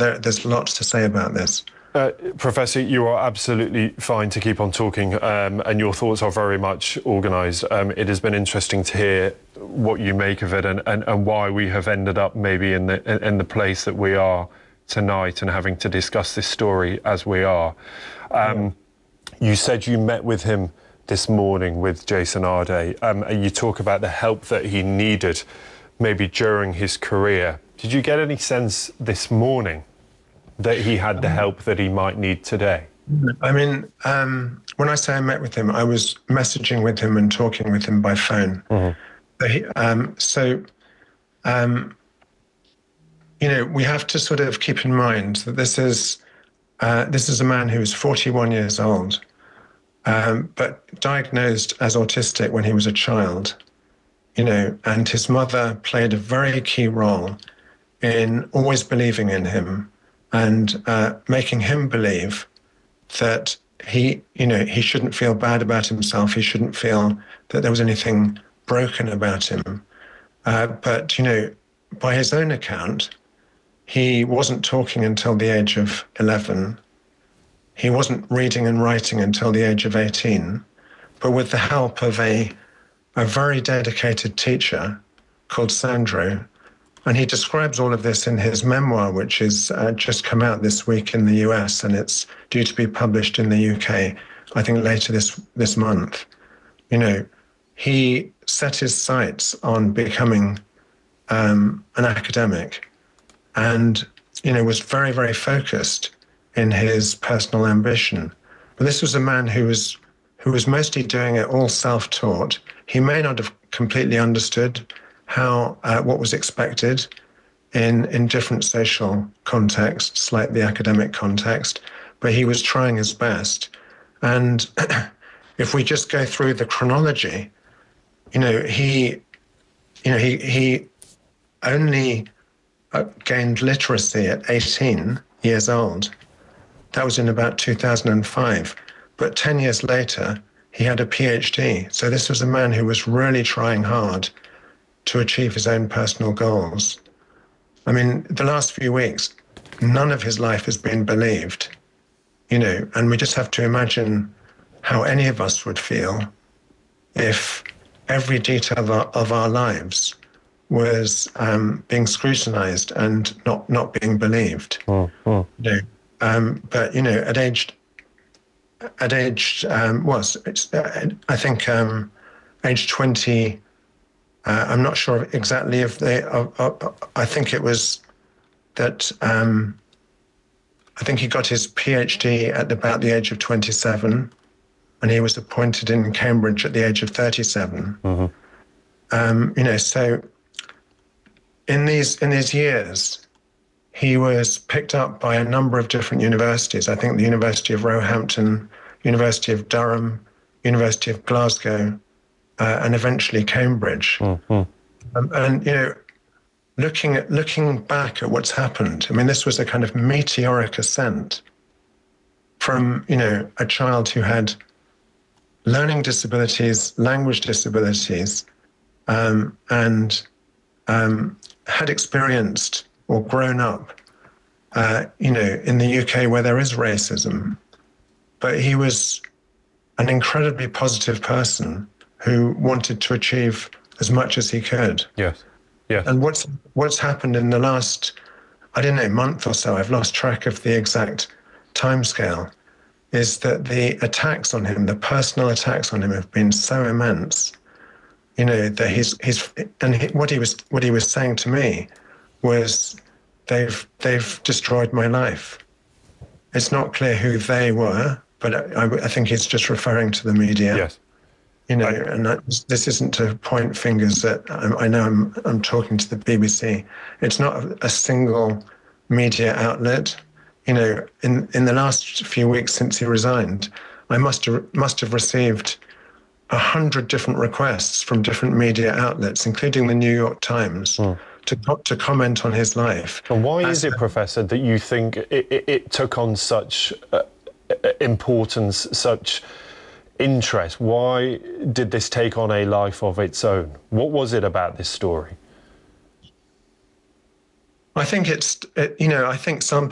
there's lots to say about this. Professor, you are absolutely fine to keep on talking, and your thoughts are very much organised. It has been interesting to hear what you make of it and why we have ended up maybe in the place that we are tonight and having to discuss this story as we are. You said you met with him this morning with Jason Arde, and you talk about the help that he needed maybe during his career. Did you get any sense this morning that he had the help that he might need today? I mean, when I say I met with him, I was messaging with him and talking with him by phone. You know, we have to sort of keep in mind that this is a man who is 41 years old, but diagnosed as autistic when he was a child, you know, and his mother played a very key role in always believing in him and making him believe that he shouldn't feel bad about himself. He shouldn't feel that there was anything broken about him. But, you know, by his own account, he wasn't talking until the age of 11. He wasn't reading and writing until the age of 18. But with the help of a very dedicated teacher called Sandro, and he describes all of this in his memoir, which is just come out this week in the US, and it's due to be published in the UK, I think later this month. You know, he set his sights on becoming an academic and, you know, was very, very focused in his personal ambition. But this was a man who was mostly doing it all self-taught. He may not have completely understood how what was expected in different social contexts, like the academic context, but he was trying his best. And if we just go through the chronology, he only gained literacy at 18 years old. That was in about 2005. But 10 years later, he had a PhD. So this was a man who was really trying hard to achieve his own personal goals. I mean, the last few weeks, none of his life has been believed, you know, and we just have to imagine how any of us would feel if every detail of our lives was being scrutinized and not being believed. You know, but, you know, at age 20, I'm not sure exactly if I think it was that, I think he got his PhD at about the age of 27, and he was appointed in Cambridge at the age of 37. You know, so in these years, he was picked up by a number of different universities. I think the University of Roehampton, University of Durham, University of Glasgow, and eventually Cambridge. And, you know, looking back at what's happened, I mean, this was a kind of meteoric ascent from, you know, a child who had learning disabilities, language disabilities, and had experienced or grown up, you know, in the UK where there is racism. But he was an incredibly positive person who wanted to achieve as much as he could. Yes. Yes. And what's happened in the last, I don't know, month or so, I've lost track of the exact timescale, is that the attacks on him, the personal attacks on him, have been so immense. You know, that what he was saying to me was, they've destroyed my life. It's not clear who they were, but I think he's just referring to the media. Yes. You know, and this isn't to point fingers at, I know I'm talking to the BBC. It's not a single media outlet. You know, in the last few weeks since he resigned, I must have received 100 different requests from different media outlets, including the New York Times, to comment on his life. And why is it, Professor, that you think it took on such importance, such interest? Why did this take on a life of its own? What was it about this story? I think I think some